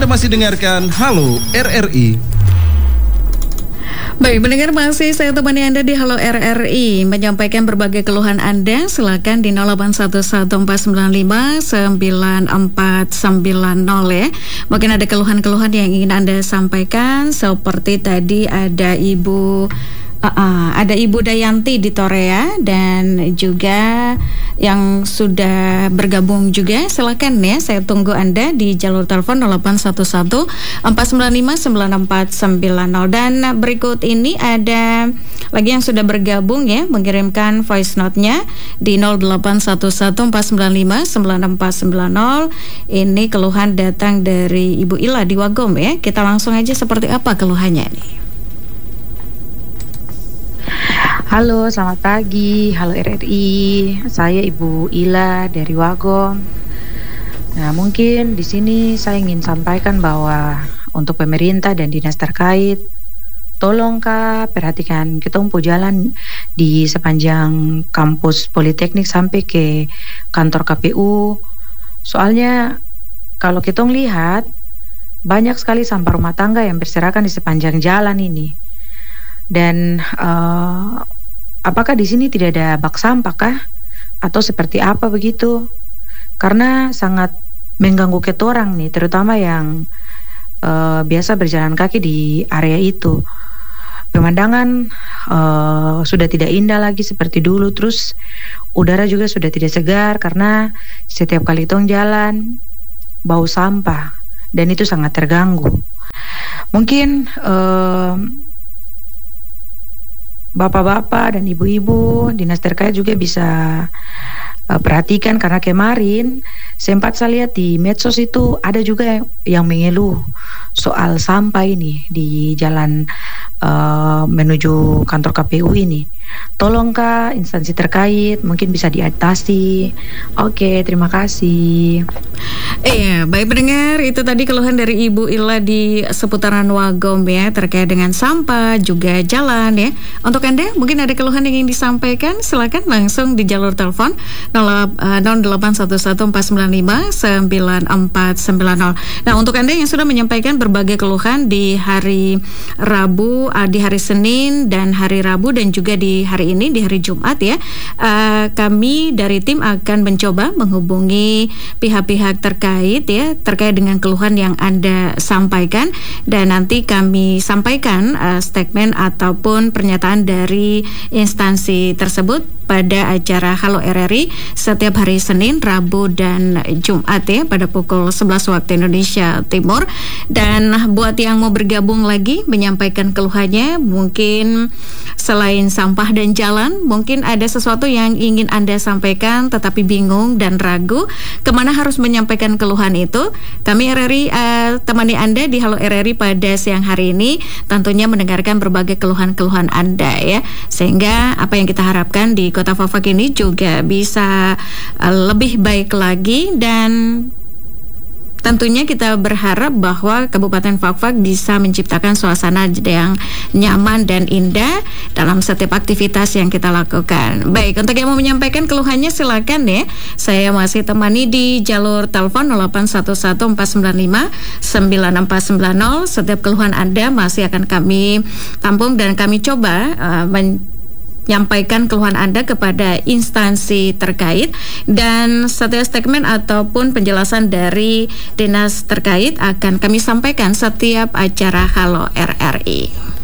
Anda masih dengarkan Halo RRI. Baik, mendengar masih saya temani Anda di Halo RRI, menyampaikan berbagai keluhan Anda, silakan di 0811449490 ya. Mungkin ada keluhan-keluhan yang ingin Anda sampaikan, seperti tadi ada Ibu Dayanti di Torea dan juga yang sudah bergabung juga, silakan ya, saya tunggu Anda di jalur telepon 0811-495-9490. Dan berikut ini ada lagi yang sudah bergabung ya, mengirimkan voice note-nya di 0811-495-9490. Ini keluhan datang dari Ibu Ila di Wagom ya. Kita langsung aja, seperti apa keluhannya nih? Halo, selamat pagi. Halo RRI. Saya Ibu Ila dari Wagom. Nah, mungkin di sini saya ingin sampaikan bahwa untuk pemerintah dan dinas terkait, tolong Kak perhatikan ketompo jalan di sepanjang kampus Politeknik sampai ke kantor KPU. Soalnya kalau kita lihat banyak sekali sampah rumah tangga yang berserakan di sepanjang jalan ini. Dan apakah di sini tidak ada bak sampah kah? Atau seperti apa begitu? Karena sangat mengganggu ketorang nih, terutama yang biasa berjalan kaki di area itu. Pemandangan sudah tidak indah lagi seperti dulu. Terus udara juga sudah tidak segar karena setiap kali tong jalan bau sampah, dan itu sangat terganggu. Mungkin bapak-bapak dan ibu-ibu dinas terkait juga bisa perhatikan, karena kemarin sempat saya lihat di medsos itu ada juga yang mengeluh soal sampah ini di jalan menuju kantor KPU ini. Tolong Kak, instansi terkait mungkin bisa diatasi. Oke, terima kasih. Baik pendengar, itu tadi keluhan dari Ibu Ila di seputaran Wagom ya, terkait dengan sampah juga jalan ya. Untuk Anda mungkin ada keluhan yang ingin disampaikan, silakan langsung di jalur telepon 0811-495-9490. Nah, untuk Anda yang sudah menyampaikan berbagai keluhan di hari Rabu, di hari Senin dan hari Rabu, dan juga di hari ini, di hari Jumat ya, kami dari tim akan mencoba menghubungi pihak-pihak terkait ya, terkait dengan keluhan yang Anda sampaikan, dan nanti kami sampaikan statement ataupun pernyataan dari instansi tersebut pada acara Halo RRI setiap hari Senin, Rabu, dan Jumat ya, pada pukul 11 waktu Indonesia Timur. Dan buat yang mau bergabung lagi menyampaikan keluhannya, mungkin selain sampah dan jalan, mungkin ada sesuatu yang ingin Anda sampaikan tetapi bingung dan ragu kemana harus menyampaikan keluhan itu, kami RRI temani Anda di Halo RRI pada siang hari ini, tentunya mendengarkan berbagai keluhan-keluhan Anda ya, sehingga apa yang kita harapkan di Kota Fafak ini juga bisa lebih baik lagi. Dan tentunya kita berharap bahwa Kabupaten Fafak bisa menciptakan suasana yang nyaman dan indah dalam setiap aktivitas yang kita lakukan. Baik, untuk yang mau menyampaikan keluhannya silakan ya. Saya masih temani di jalur telepon 0811-495-9490. Setiap keluhan Anda masih akan kami tampung dan kami coba menyampaikan keluhan Anda kepada instansi terkait, dan setiap statement ataupun penjelasan dari dinas terkait akan kami sampaikan setiap acara Halo RRI.